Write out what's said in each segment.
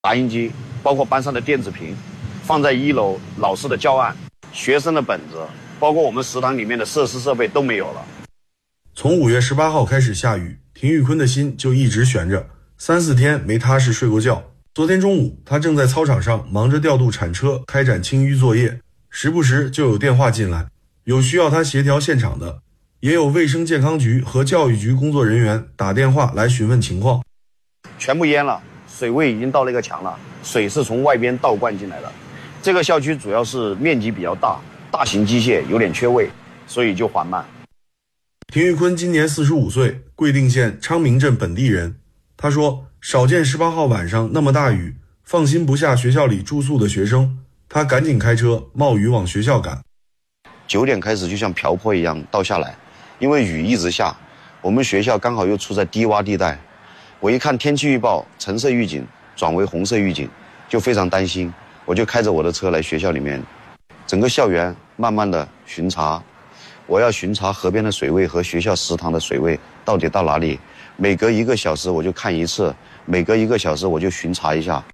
打印机，包括班上的电子屏，放在1楼老师的教案、学生的本子，包括我们食堂里面的设施设备都没有了。 从5月18号开始下雨，田玉坤的心就一直悬着，3、4天没踏实睡过觉。昨天中午，他正在操场上忙着调度铲车，开展清淤作业，时不时就有电话进来，有需要他协调现场的，也有卫生健康局和教育局工作人员打电话来询问情况。 全部淹了，水位已经到那个墙了，水是从外边倒灌进来的。这个校区主要是面积比较大，大型机械有点缺位，所以就缓慢。 田玉坤今年45岁，贵定县昌明镇本地人。他说，少见18号晚上那么大雨，放心不下学校里住宿的学生，他赶紧开车冒雨往学校赶。 9点开始就像瓢泼一样倒下来，因为雨一直下，我们学校刚好又处在低洼地带。我一看天气预报，橙色预警转为红色预警，就非常担心，我就开着我的车来学校里面，整个校园慢慢的巡查，我要巡查河边的水位和学校食堂的水位到底到哪里，每隔1个小时我就看一次，每隔1个小时我就巡查一下。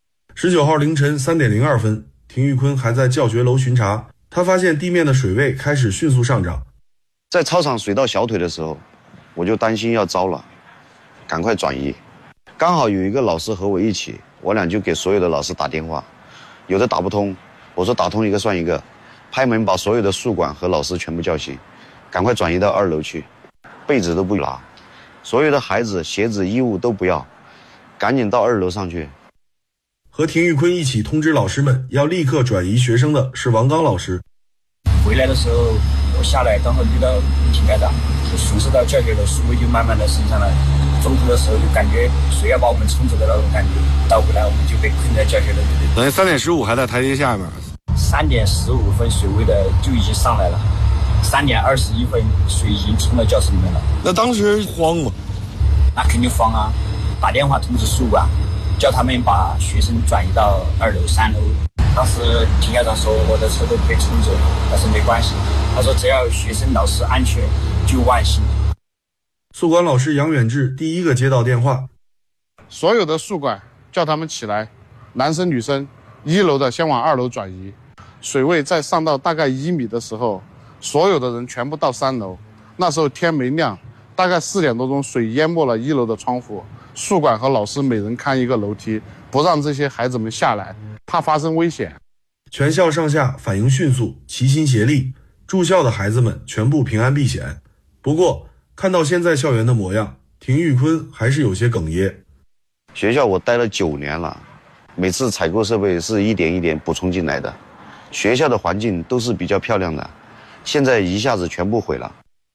19号凌晨3点02分，田玉坤还在教学楼巡查，他发现地面的水位开始迅速上涨。 在操场水到小腿的时候，我就担心要糟了，赶快转移。刚好有一个老师和我一起，我俩就给所有的老师打电话，有的打不通，我说打通一个算一个，拍门把所有的宿管和老师全部叫醒，赶快转移到2楼去，被子都不拿，所有的孩子鞋子衣物都不要，赶紧到2楼上去。 和田玉坤一起通知老师们要立刻转移学生的是王刚老师。 回来的时候我下来刚好遇到井盖长，就顺势到教学楼，水位就慢慢的升上来，中途的时候就感觉水要把我们冲走的那种感觉，倒回来我们就被困在教学楼里面。 等于3点15还在台阶下面 ，3点15分水位的就已经上来了，3点21分水已经冲到教室里面了。 那当时慌吗？ 那肯定慌啊，打电话通知宿管，叫他们把学生转移到2楼、3楼。当时田校长说我的车都被冲走了，但是没关系，他说只要学生老师安全就万幸。 宿管老师杨远志第一个接到电话， 所有的宿管叫他们起来，男生女生1楼的先往2楼转移，水位再上到大概1米的时候，所有的人全部到3楼。那时候天没亮，大概4点多钟，水淹没了1楼的窗户，宿管和老师每人看一个楼梯，不让这些孩子们下来，怕发生危险。 全校上下反应迅速，齐心协力，住校的孩子们全部平安避险。不过看到现在校园的模样，田玉坤还是有些哽咽。 学校我待了9年了，每次采购设备是一点一点补充进来的，学校的环境都是比较漂亮的，现在一下子全部毁了。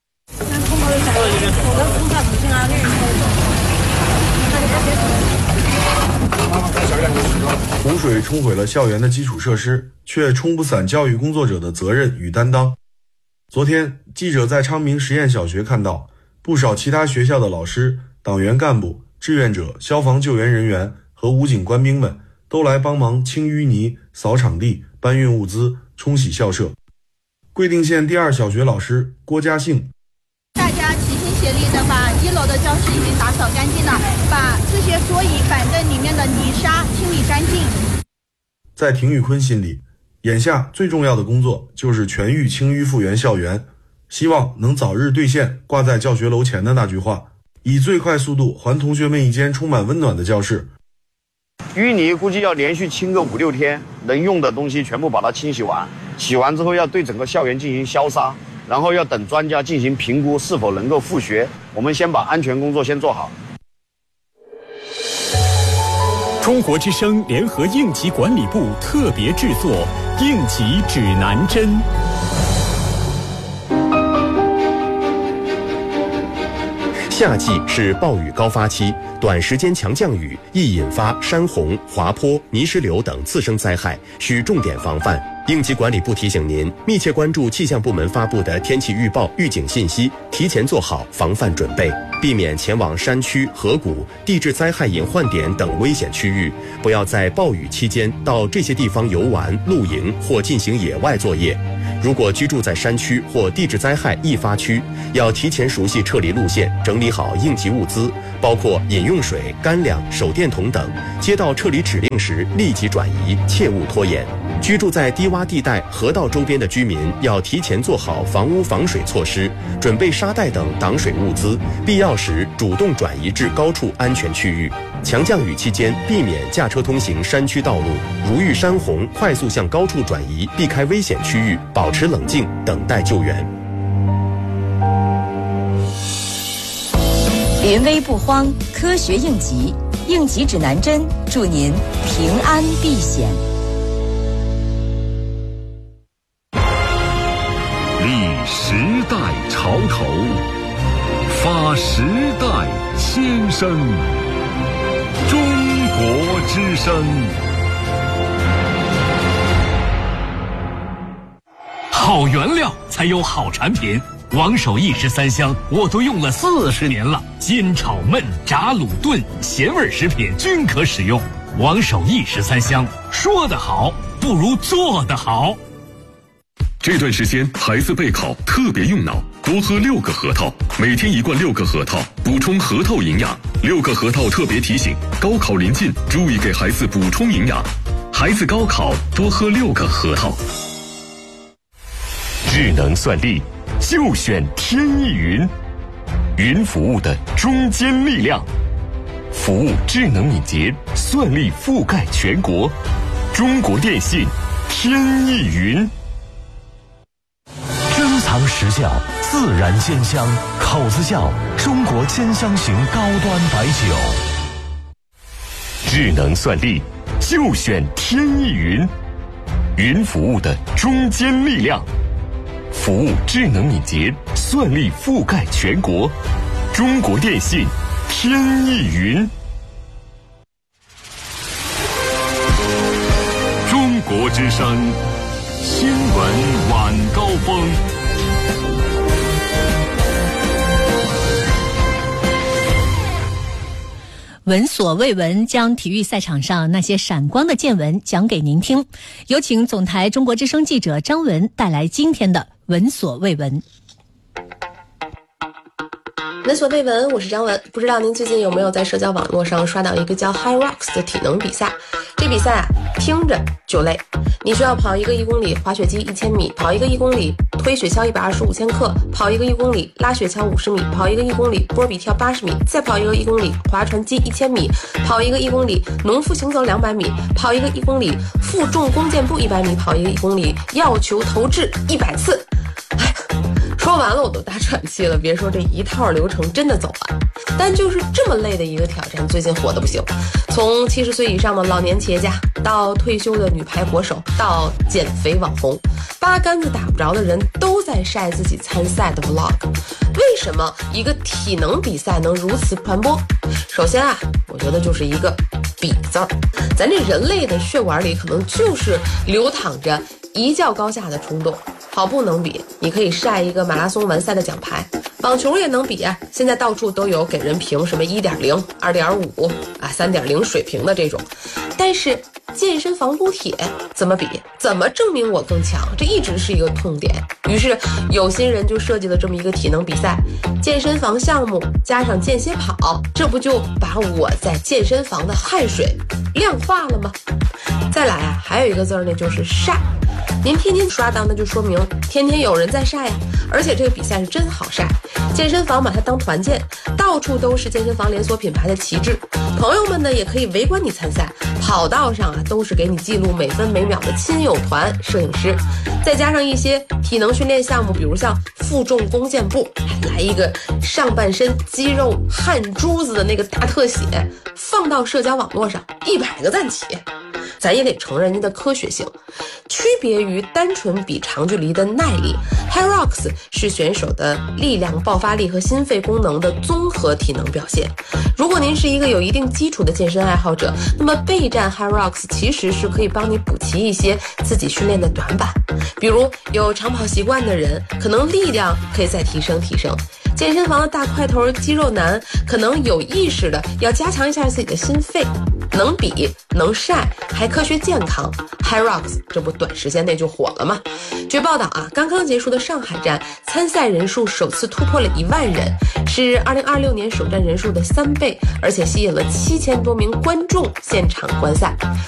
洪水冲毁了校园的基础设施，却冲不散教育工作者的责任与担当。昨天，记者在昌明实验小学看到，不少其他学校的老师、党员干部、志愿者、消防救援人员和武警官兵们都来帮忙清淤泥、扫场地、搬运物资、冲洗校舍。贵定县第2小学老师郭家兴， 大家齐心协力的把1楼的教室已经打扫干净了，把这些桌椅板凳里面的泥沙清理干净。 在田玉坤心里，眼下最重要的工作就是全域清淤复原校园，希望能早日兑现挂在教学楼前的那句话，以最快速度还同学们一间充满温暖的教室。 淤泥估计要连续清个5、6天，能用的东西全部把它清洗完，洗完之后要对整个校园进行消杀，然后要等专家进行评估是否能够复学。我们先把安全工作先做好。 中国之声联合应急管理部特别制作《应急指南针》。 夏季是暴雨高发期，短时间强降雨易引发山洪、滑坡、泥石流等次生灾害，需重点防范。应急管理部提醒您，密切关注气象部门发布的天气预报、预警信息，提前做好防范准备，避免前往山区、河谷、地质灾害隐患点等危险区域，不要在暴雨期间到这些地方游玩、露营或进行野外作业。如果居住在山区或地质灾害易发区，要提前熟悉撤离路线，整理好应急物资， 包括饮用水、干粮、手电筒等，接到撤离指令时立即转移，切勿拖延。居住在低洼地带、河道周边的居民要提前做好房屋防水措施，准备沙袋等挡水物资，必要时主动转移至高处安全区域。强降雨期间，避免驾车通行山区道路，如遇山洪，快速向高处转移，避开危险区域，保持冷静，等待救援。 临危不慌，科学应急，应急指南针，祝您平安避险。 立时代潮头，发时代先声。中国之声。 好原料才有好产品。王守义13香我都用了40年了，煎炒焖炸卤炖咸味食品均可使用。王守义13香，说得好不如做得好。 这段时间孩子备考特别用脑，多喝6个核桃，每天1罐6个核桃，补充核桃营养。6个核桃特别提醒，高考临近，注意给孩子补充营养。孩子高考多喝6个核桃。 智能算力就选天翼云，云服务的中坚力量，服务智能敏捷，算力覆盖全国。中国电信天翼云。 珍藏实效，自然鲜香，口子窖中国鲜香型高端白酒。 智能算力就选天翼云，云服务的中坚力量，服务智能敏捷，算力覆盖全国。中国电信天翼云。 中国之声新闻晚高峰。 闻所未闻，将体育赛场上那些闪光的见闻讲给您听。有请总台中国之声记者张文带来今天的闻所未闻。 闻所未闻，我是张文。不知道您最近有没有在社交网络上刷到一个叫 HYROX 的体能比赛？这比赛听着就累，你需要跑一个1公里滑雪机1000米，跑一个1公里推雪橇125千克，跑一个1公里拉雪橇50米，跑一个1公里波比跳80米，再跑一个1公里划船机1000米，跑一个1公里农夫行走200米，跑一个1公里负重弓箭步100米，跑一个1公里药球投掷100次。说完了我都大喘气了，别说这一套流程真的走完。但就是这么累的一个挑战，最近火得不行。从70岁以上的老年企业家，到退休的女排国手，到减肥网红，八竿子打不着的人都在晒自己参赛的 vlog。为什么一个体能比赛能如此传播？首先啊，我觉得就是一个比字儿。咱这人类的血管里可能就是流淌着一较高下的冲动。跑步能比，你可以晒一个马拉松完赛的奖牌；网球也能比啊，现在到处都有给人评什么1.0、2.5啊、3.0水平的这种。但是健身房撸铁怎么比？怎么证明我更强？这一直是一个痛点。于是有心人就设计了这么一个体能比赛，健身房项目加上间歇跑，这不就把我在健身房的汗水量化了吗？再来啊，还有一个字儿呢，就是晒。您天天刷到，那就说明天天有人在晒呀。而且这个比赛是真好晒，健身房把它当团建，到处都是健身房连锁品牌的旗帜，朋友们呢也可以围观你参赛，跑道上啊都是给你记录每分每秒的亲友团摄影师，再加上一些体能训练项目，比如像负重弓箭步，来一个上半身肌肉汗珠子的那个大特写，放到社交网络上100个赞起。咱也得承认人家的科学性，区别于单纯比长距离的耐力， HYROX 是选手的力量、爆发力和心肺功能的综合体能表现。如果您是一个有一定基础的健身爱好者，那么备战 HYROX 其实是可以帮你补齐一些自己训练的短板。比如有长跑习惯的人，可能力量可以再提升， 健身房的大块头肌肉男可能有意识的要加强一下自己的心肺，能比能晒还科学健康。 HYROX 这不短时间内就火了吗？据报道啊，刚刚结束的上海站参赛人数首次突破了1万人，是2026年首站人数的3倍，而且吸引了7000多名观众现场观赛。